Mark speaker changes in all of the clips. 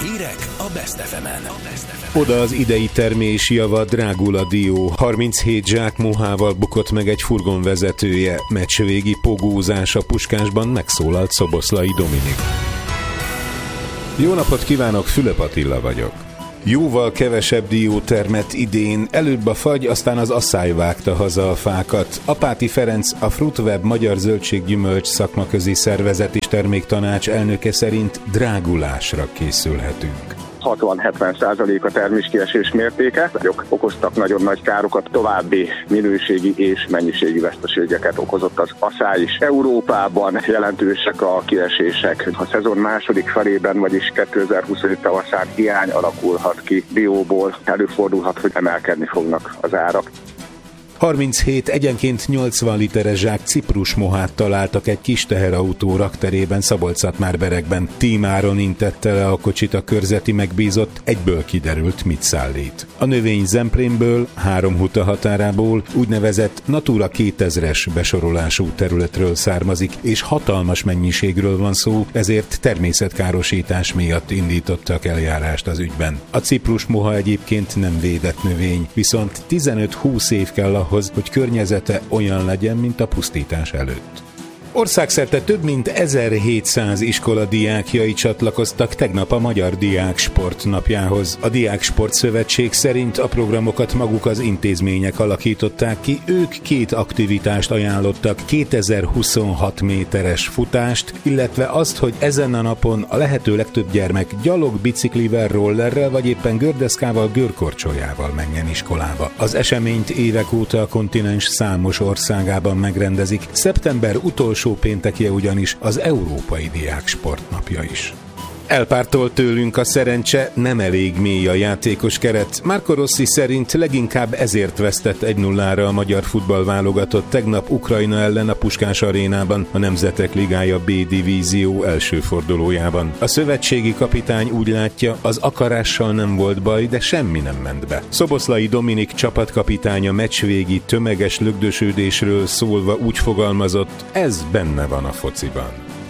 Speaker 1: Hírek a Best FM-en.
Speaker 2: Oda az idei termés java drágul dió. 37 zsák mohával bukott meg egy furgon vezetője. Meccsvégi pogózás a Puskásban, megszólalt Szoboszlai Dominik. Jó napot kívánok, Fülöp Attila vagyok. Jóval kevesebb dió termett idén, előbb a fagy, aztán az asszály vágta haza a fákat. Apáti Ferenc, a Fruitweb Magyar Zöldséggyümölcs Szakmaközi Szervezet és Terméktanács elnöke szerint drágulásra készülhetünk.
Speaker 3: 60-70% a terméskiesés mértéke. Okoztak nagyon nagy károkat, további minőségi és mennyiségi veszteségeket okozott az asszály is. Európában jelentősek a kiesések. A szezon második felében, vagyis 2025 tavaszán hiány alakulhat ki dióból. Előfordulhat, hogy emelkedni fognak az árak.
Speaker 2: 37 egyenként 80 literes zsák ciprus mohát találtak egy kis teherautó rakterében Szabolcs-Szatmár-Berekben. Tímáron intette le a kocsit a körzeti megbízott, egyből kiderült, mit szállít. A növény Zemplénből, 3 huta határából úgynevezett Natura 2000-es besorolású területről származik, és hatalmas mennyiségről van szó, ezért természetkárosítás miatt indítottak eljárást az ügyben. A ciprus moha egyébként nem védett növény, viszont 15-20 év kell hogy környezete olyan legyen, mint a pusztítás előtt. Országszerte több mint 1700 iskola diákjai csatlakoztak tegnap a Magyar Diáksport napjához. A Diáksport Szövetség szerint a programokat maguk az intézmények alakították ki, ők 2 aktivitást ajánlottak, 2026 méteres futást, illetve azt, hogy ezen a napon a lehető legtöbb gyermek gyalog, biciklivel, rollerrel vagy éppen gördeszkával, görkorcsolyával menjen iskolába. Az eseményt évek óta a kontinens számos országában megrendezik. Szeptember utolsó péntekje ugyanis az Európai Diáksport napja is. Elpártolt tőlünk a szerencse, nem elég mély a játékos keret. Marco Rossi szerint leginkább ezért vesztett 1-0-ra a magyar futballválogatott tegnap Ukrajna ellen a Puskás arénában, a Nemzetek Ligája B divízió első fordulójában. A szövetségi kapitány úgy látja, az akarással nem volt baj, de semmi nem ment be. Szoboszlai Dominik csapatkapitánya meccsvégi tömeges lögdösödésről szólva úgy fogalmazott, ez benne van a fociban.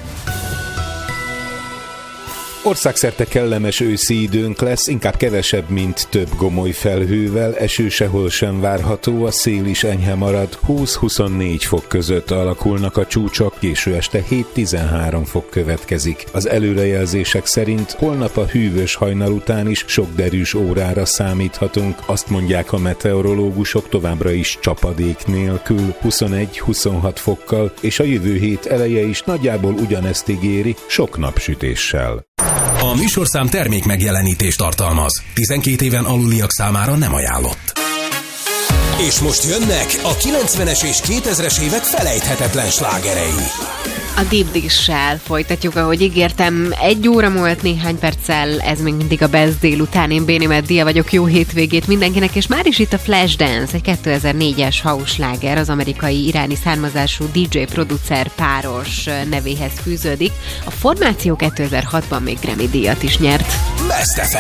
Speaker 2: Országszerte kellemes őszi időnk lesz, inkább kevesebb, mint több gomoly felhővel, eső sehol sem várható, a szél is enyhe marad, 20-24 fok között alakulnak a csúcsok, késő este 7-13 fok következik. Az előrejelzések szerint holnap a hűvös hajnal után is sok derűs órára számíthatunk, azt mondják a meteorológusok, továbbra is csapadék nélkül, 21-26 fokkal, és a jövő hét eleje is nagyjából ugyanezt ígéri, sok napsütéssel.
Speaker 1: A műsorszám termék megjelenítést tartalmaz. 12 éven aluliak számára nem ajánlott. És most jönnek a 90-es és 2000-es évek felejthetetlen slágerei.
Speaker 4: A Deep Dish-sel folytatjuk, ahogy ígértem, 1 óra múlt néhány perccel, ez még mindig a Best délután, én Béni Meddia vagyok, jó hétvégét mindenkinek, és már is itt a Flashdance, egy 2004-es house sláger, az amerikai iráni származású DJ-producer páros nevéhez fűződik. A formáció 2006-ban még Grammy díjat is nyert.
Speaker 1: Best FM.